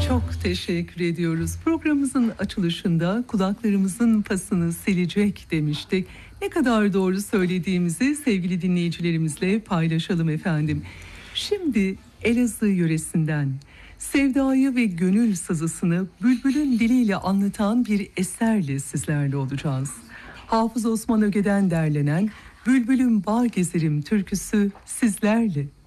Çok teşekkür ediyoruz. Programımızın açılışında kulaklarımızın pasını silecek demiştik. Ne kadar doğru söylediğimizi sevgili dinleyicilerimizle paylaşalım efendim. Şimdi Elazığ yöresinden sevdayı ve gönül sızısını bülbülün diliyle anlatan bir eserle sizlerle olacağız. Hafız Osman Öge'den derlenen Bülbülüm Bağ Gezerim türküsü sizlerle.